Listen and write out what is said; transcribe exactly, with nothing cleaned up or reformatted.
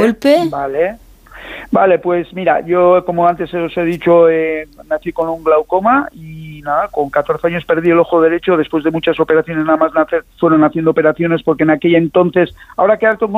golpe? Vale. Vale, pues mira, yo como antes os he dicho, eh, nací con un glaucoma y nada, con catorce años perdí el ojo derecho después de muchas operaciones, nada más nacer, fueron haciendo operaciones porque en aquella entonces, ahora que harto